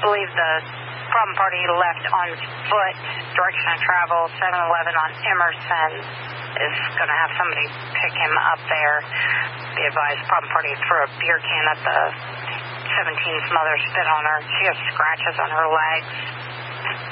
believe the problem party left on foot, direction of travel, 7-Eleven on Emerson is going to have somebody pick him up there. Be advised, problem party threw a beer can at the 17's mother, spit on her. She has scratches on her legs.